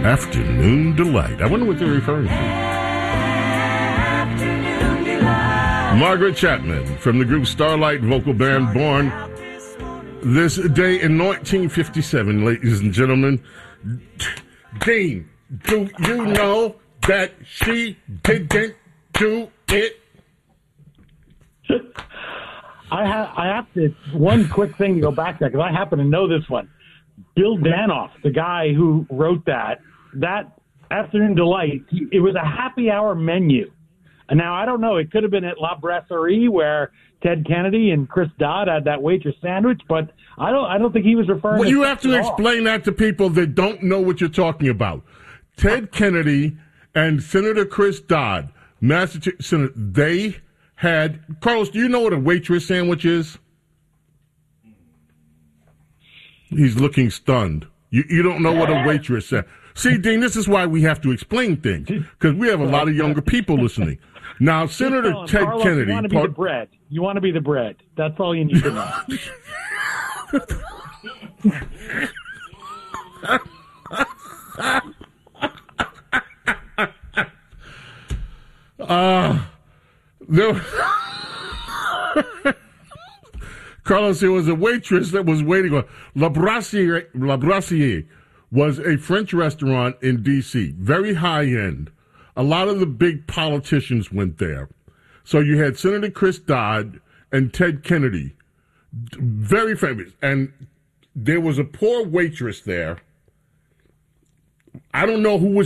Afternoon Delight. I wonder what they're referring to. Margaret Chapman from the group Starlight Vocal Band, born this day in 1957, ladies and gentlemen. Dean, do you know that she didn't do it? I have to, one quick thing to go back there, because I happen to know this one. Bill Danoff, the guy who wrote that Afternoon Delight, it was a happy hour menu. And now, I don't know, it could have been at La Brasserie where Ted Kennedy and Chris Dodd had that waitress sandwich, but I don't think he was referring to... Well, you have to explain that to people that don't know what you're talking about. Ted Kennedy and Senator Chris Dodd, Massachusetts Senator, they had... Carlos, do you know what a waitress sandwich is? He's looking stunned. You don't know what a waitress sandwich... See, Dean, this is why we have to explain things, because we have a lot of younger people listening. Now, Senator Ted Carlos, Kennedy... You want to be the bread. You want to be the bread. That's all you need to know. Carlos, there was a waitress that was waiting on La Brasserie was a French restaurant in D.C., very high-end. A lot of the big politicians went there. So you had Senator Chris Dodd and Ted Kennedy, very famous. And there was a poor waitress there. I don't know who was